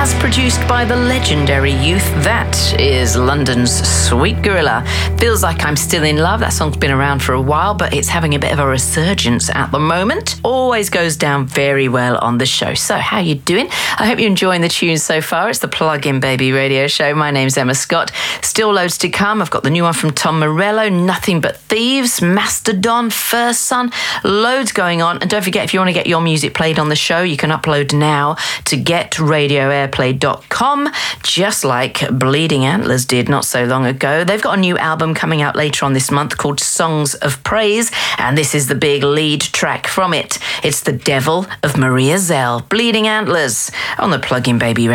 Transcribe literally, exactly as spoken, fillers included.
as produced by the legendary Youth. That is London's Sweet Gorilla. Feels Like I'm Still in Love. That song's been around for a while, but it's having a bit of a resurgence at the moment. Always goes down very well on the show. So how you doing? I hope you're enjoying the tunes so far. It's the Plug-in Baby radio show. My name's Emma Scott. Still loads to come. I've got the new one from Tom Morello, Nothing But Thieves, Mastodon, First Son, loads going on. And don't forget, if you want to get your music played on the show, you can upload now to get radio airplay dot com, just like Bleeding Antlers did not so long ago. They've got a new album coming out later on this month called Songs of Praise, and this is the big lead track from it. It's The Devil of Maria Zell, Bleeding Antlers, on the Plug-in Baby Radio.